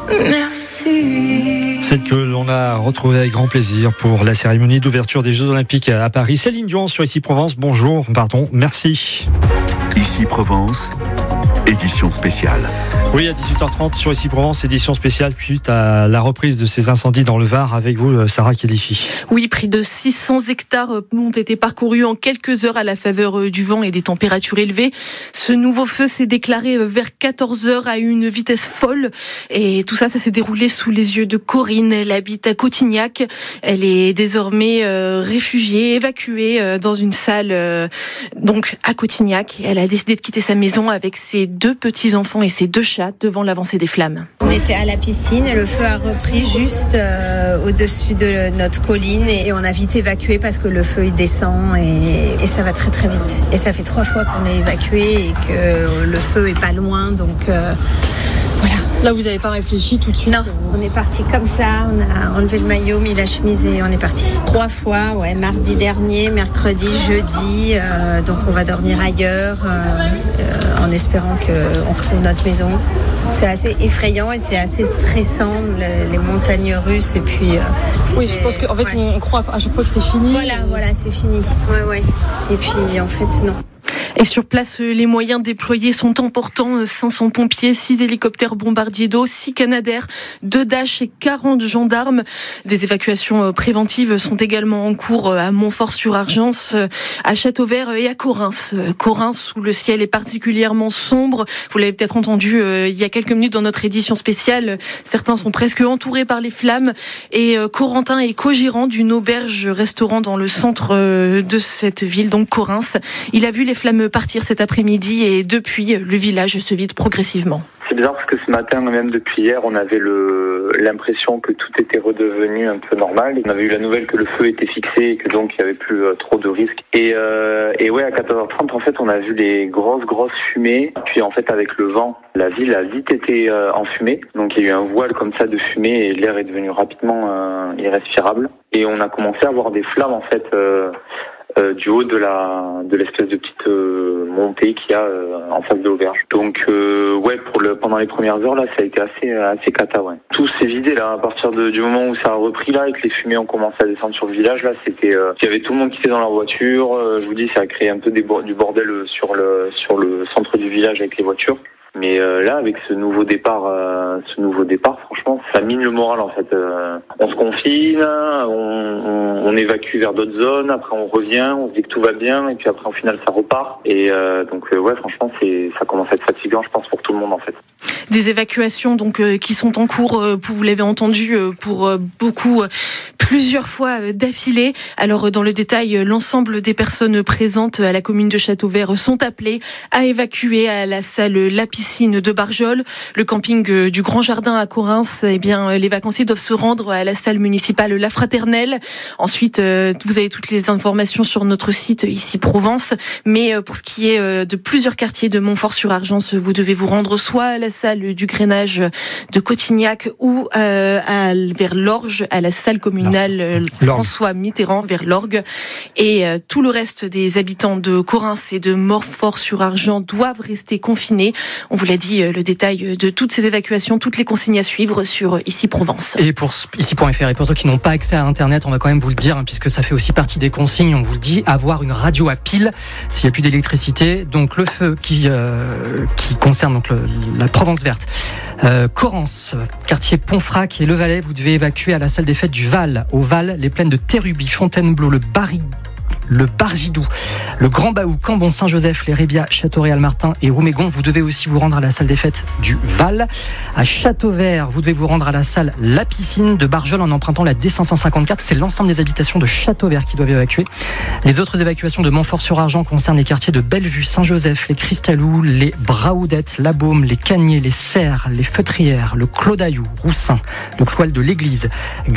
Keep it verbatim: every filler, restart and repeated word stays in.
Merci. Celle que l'on a retrouvée avec grand plaisir pour la cérémonie d'ouverture des Jeux Olympiques à Paris. Céline Dion sur Ici Provence. Bonjour, pardon, merci. Ici Provence, édition spéciale. Oui, à dix-huit heures trente sur Ici Provence, édition spéciale suite à la reprise de ces incendies dans le Var. Avec vous, Sarah Khelifi. Oui, près de six cents hectares ont été parcourus en quelques heures à la faveur du vent et des températures élevées. Ce nouveau feu s'est déclaré vers quatorze heures à une vitesse folle. Et tout ça, ça s'est déroulé sous les yeux de Corinne. Elle habite à Cotignac. Elle est désormais euh, réfugiée, évacuée euh, dans une salle euh, donc à Cotignac. Elle a décidé de quitter sa maison avec ses deux petits-enfants et ses deux chats devant l'avancée des flammes. On était à la piscine et le feu a repris juste euh, au-dessus de notre colline et on a vite évacué parce que le feu il descend et, et ça va très très vite. Et ça fait trois fois qu'on est évacué et que le feu est pas loin, donc euh, voilà. Là, vous n'avez pas réfléchi tout de suite? Non, on est parti comme ça, on a enlevé le maillot, mis la chemise et on est parti. Trois fois, ouais, mardi dernier, mercredi, jeudi, euh, donc on va dormir ailleurs euh, euh, en espérant qu'on retrouve notre maison. C'est assez effrayant et c'est assez stressant, le, les montagnes russes et puis... Euh, oui, je pense qu'en fait, ouais. on croit à chaque fois que c'est fini. Voilà, et... voilà, c'est fini. Ouais, ouais. Et puis, en fait, non. Et sur place, les moyens déployés sont importants. cinq cents pompiers, six hélicoptères bombardiers d'eau, six Canadair, deux Dash et quarante gendarmes. Des évacuations préventives sont également en cours à Montfort-sur-Argence, à Châteauvert et à Correns. Correns, où le ciel est particulièrement sombre. Vous l'avez peut-être entendu euh, il y a quelques minutes dans notre édition spéciale. Certains sont presque entourés par les flammes. Et euh, Corentin est co-gérant d'une auberge-restaurant dans le centre euh, de cette ville, donc Correns. Il a vu les flammes partir cet après-midi et depuis, le village se vide progressivement. C'est bizarre parce que ce matin, même depuis hier, on avait le, l'impression que tout était redevenu un peu normal. On avait eu la nouvelle que le feu était fixé et que donc il n'y avait plus euh, trop de risques. Et, euh, et ouais, à quatorze heures trente, en fait, on a vu des grosses, grosses fumées. Puis en fait, avec le vent, la ville a vite été euh, enfumée. Donc il y a eu un voile comme ça de fumée et l'air est devenu rapidement euh, irrespirable. Et on a commencé à voir des flammes, en fait... Euh, Euh, du haut de la de l'espèce de petite euh, montée qu'il y a euh, en face de l'auberge. Donc euh, ouais, pour le pendant les premières heures là, ça a été assez assez cata, ouais. Tout s'est vidé là à partir de, du moment où ça a repris là et que les fumées ont commencé à descendre sur le village là, c'était euh, il y avait tout le monde qui était dans leur voiture, euh, je vous dis ça a créé un peu des, du bordel sur le sur le centre du village avec les voitures. Mais euh, là, avec ce nouveau départ, euh, ce nouveau départ, franchement, ça mine le moral en fait. Euh, on se confine, on, on, on évacue vers d'autres zones. Après, on revient, on se dit que tout va bien, et puis après, au final, ça repart. Et euh, donc, euh, ouais, franchement, c'est, ça commence à être fatigant, je pense, pour tout le monde en fait. Des évacuations donc euh, qui sont en cours, euh, vous l'avez entendu, euh, pour euh, beaucoup, euh, plusieurs fois euh, d'affilée. Alors, euh, dans le détail, euh, l'ensemble des personnes présentes à la commune de Châteauvert sont appelées à évacuer à la salle La Piscine de Barjol. Le camping euh, du Grand Jardin à Correns, eh bien, euh, les vacanciers doivent se rendre à la salle municipale La Fraternelle. Ensuite, euh, vous avez toutes les informations sur notre site Ici Provence. Mais euh, pour ce qui est euh, de plusieurs quartiers de Montfort-sur-Argence, vous devez vous rendre soit à la salle du Grainage de Cotignac ou euh, à, vers l'Orge, à la salle communale euh, François Mitterrand, vers l'Orgue. Et euh, tout le reste des habitants de Correns et de Montfort-sur-Argent doivent rester confinés. On vous l'a dit, euh, le détail de toutes ces évacuations, toutes les consignes à suivre sur Ici Provence. Et pour ici point f r, et pour ceux qui n'ont pas accès à Internet, on va quand même vous le dire, hein, puisque ça fait aussi partie des consignes, on vous le dit, avoir une radio à pile s'il n'y a plus d'électricité. Donc le feu qui, euh, qui concerne donc le, la Provence verte. Euh, Correns, quartier Pontfrac et Le Valais, vous devez évacuer à la salle des fêtes du Val. Au Val, les plaines de Terrubie, Fontainebleau, le Barry, le Bargidou, le Grand Baou, Cambon, Saint-Joseph, les Rébias, Château-Réal-Martin et Roumégon. Vous devez aussi vous rendre à la salle des fêtes du Val. À Châteauvert, vous devez vous rendre à la salle La Piscine de Barjol en empruntant la D cinq cent cinquante-quatre. C'est l'ensemble des habitations de Châteauvert qui doivent évacuer. Les autres évacuations de Montfort-sur-Argent concernent les quartiers de Bellevue, Saint-Joseph, les Cristalous, les Braoudettes, la Baume, les Cagniers, les Serres, les Feutrières, le Clodaillou, Roussin, le Cloil de l'Église,